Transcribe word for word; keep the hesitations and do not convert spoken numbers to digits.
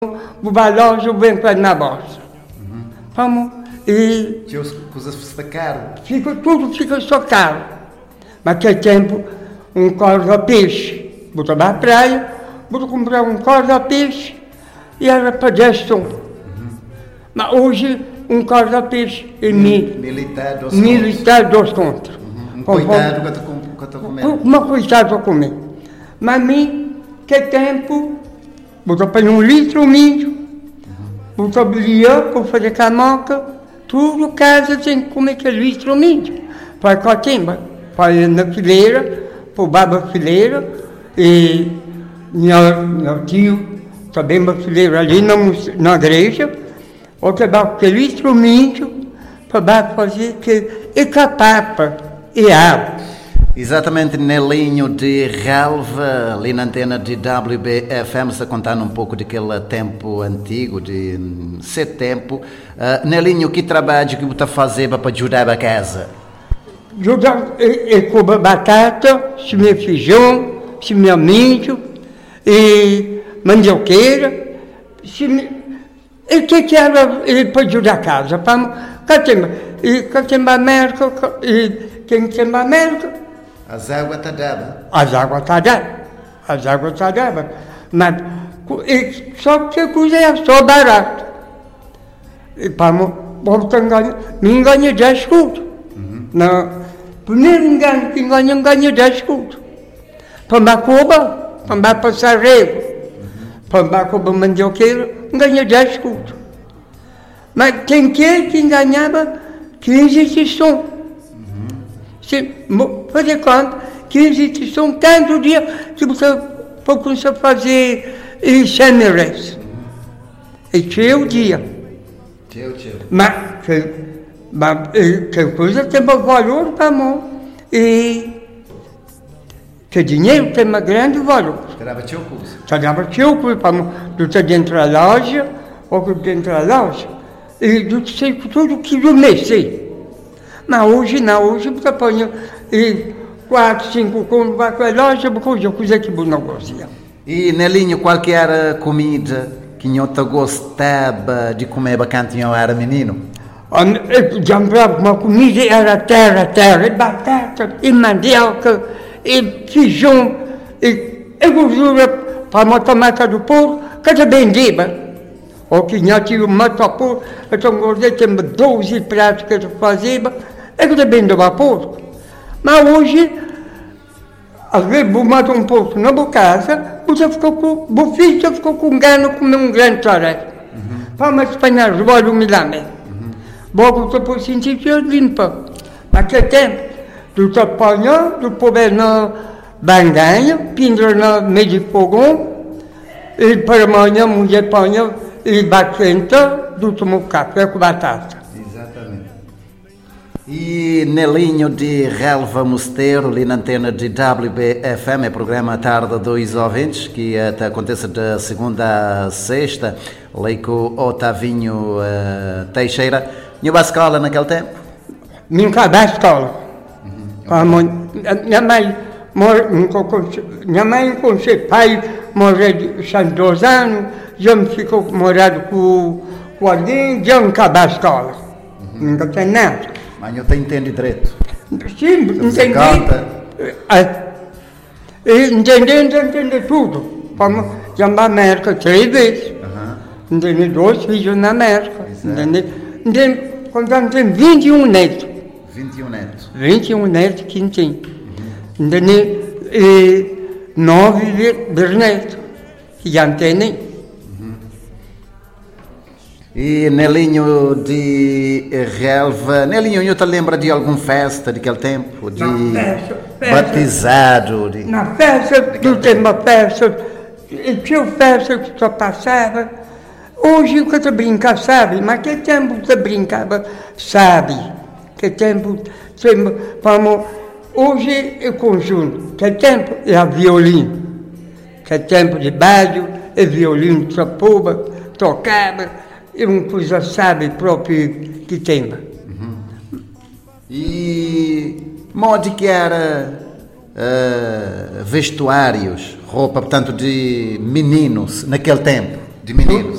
vai loja, vem para na bolsa. Uhum. Vamos, e... Tinha coisas fica caro. Fica, tudo fica só caro. Mas naquele tempo, um corda-peixe. Vou para a praia, vou comprar um corda-peixe e era para gestão. Uhum. Mas hoje, um corda-peixe é mil. Militar dos Militar dos contos. Uhum. Um coitado que eu estou comendo. Uma coitado que eu comer. Mas mim, que tempo... Botou para um litro milho, botou bilhão para fazer camoca, tudo casa sem comer aquele litro milho. Para a cotimba, para ir na fileira, para o baba fileira, e meu, meu tio também uma fileira ali na, na igreja, outra para aquele litro milho, para fazer que, e capapa, e água. Exatamente no linho de relva, ali na antena de W B F M, se contando um pouco daquele tempo antigo, de esse tempo. Uh, no linho, que trabalho que você fazia para ajudar a casa? Ajudar a comer batata, semear feijão, semear milho, e mandioqueira. E o que que era para ajudar a casa? Para tem a América, e quem tem a América? As águas estão dadas. As águas estão dadas. As águas estão dadas. Mas só que a coisa é só barata. E para me engano dez escudos. Primeiro engano que engano, engano dez escudos. Para me acubar, para me passar rego, para me acubar mandioqueira, engano dez escudos. Mas quem quer que enganava quinze instituições. Fazer conta, quinze instituições, tanto dia que você pode começar a fazer itinerários. E tinha o dia. Tchau, tchau. Mas, que, mas que coisa tem um valor para mim. E que dinheiro tem um grande valor. Trava teu curso. Trava teu curso para mim. Tu está dentro da loja, ou dentro da loja. E tu sei tudo que eu mexi. Mas hoje não, hoje você põe quatro, cinco contos para a loja, porque eu coisa que você não gosta. E, Nelinho, qual que era a comida que você gostava de comer quando eu era menino? Eu comprava uma comida, era terra, terra, e batata, e mandioca, e feijão, e, e gordura para matar mata do porco, que era bem diba. Ou que não tinha mata do porco, então gordei, tem doze pratos que eu fazia, é que depende do vapor. Mas hoje, às vezes, vou matar um pouco na boa casa, você ficou com, o filho já ficou com gana de comer um grande tarefa. Para me espanhar, eu vou me lá mesmo. Logo, você pode sentir que eu limpa. Naquele tempo, tu te apanha, tu põe na banganha, pendura no meio de fogão, e para amanhã, a mulher apanha, e batenta, tu toma um café com batata. E Nelinho de Relva Mosteiro, ali na antena de W B F M, é programa Tarde dos Ouvintes, que uh, acontece de segunda a sexta, ali com o Otavinho uh, Teixeira. Tinha a escola naquele tempo? Nunca da escola. Uhum. Minha mãe, minha mãe com seu pai, morreu de dois anos, já me ficou morado com, com alguém, já nunca da escola. Uhum. Nunca tem nada. Mas eu te entendo direito. Sim, entendi. Entendendo, entender tudo. Como já na América três vezes. Uhum. Entendi dois filhos na América. Entendi. Entendi. Quando tem vinte e um netos. vinte e um netos. vinte e um netos que tem. Uhum. Entendi. E nove bisnetos. Que já entendem. E Nelinho de Relva, Nelinho, eu te lembra de alguma festa daquele tempo? De na festa, festa, batizado? De... Na festa, tu tem uma festa, tinha festa que só passava. Hoje que tu brinca, sabe? Mas que tempo tu brincava, sabe? Que tempo, vamos, hoje é conjunto, que tempo é a violino, que tempo de baile, é violino, trapoba, tocava. É uma coisa, sabe, própria que tem. Uhum. E modo que era uh, vestuários, roupa, portanto, de meninos, naquele tempo, de meninos?